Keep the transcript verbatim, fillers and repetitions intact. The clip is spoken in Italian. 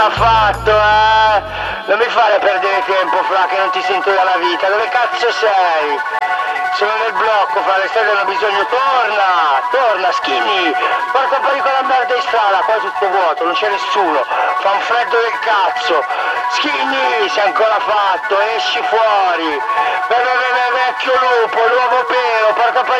Ha fatto, eh? Non mi fare perdere tempo, Fra, che non ti sento dalla vita. Dove cazzo sei? Sono nel blocco, Fra, le strade hanno bisogno. Torna, torna, Skinny. Porta un po' di quella merda in strada, qua è tutto vuoto, non c'è nessuno. Fa un freddo del cazzo. Skinny, sei ancora fatto, esci fuori. Beh, beh, beh, vecchio lupo, nuovo pelo, porta un po'